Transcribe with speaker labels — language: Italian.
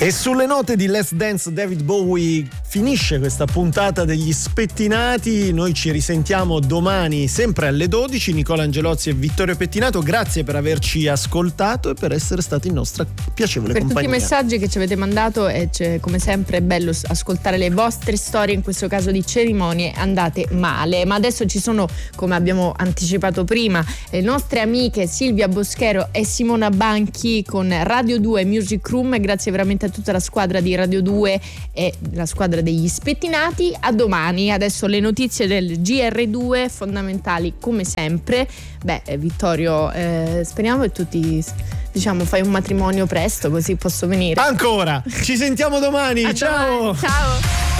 Speaker 1: E sulle note di Let's Dance David Bowie finisce questa puntata degli Spettinati. Noi ci risentiamo domani sempre alle 12. Nicola Angelozzi e Vittorio Pettinato, grazie per averci ascoltato e per essere stati in nostra piacevole compagnia.
Speaker 2: Per tutti i messaggi che ci avete mandato, e come sempre è bello ascoltare le vostre storie, in questo caso di cerimonie andate male. Ma adesso ci sono, come abbiamo anticipato prima, le nostre amiche Silvia Boschero e Simona Banchi con Radio 2 Music Room. Grazie veramente a tutta la squadra di Radio 2 e la squadra degli Spettinati. A domani. Adesso le notizie del GR2 fondamentali come sempre. Vittorio, speriamo che tutti fai un matrimonio presto, così posso venire
Speaker 1: ancora. Ci sentiamo domani. Ciao.
Speaker 2: Ciao.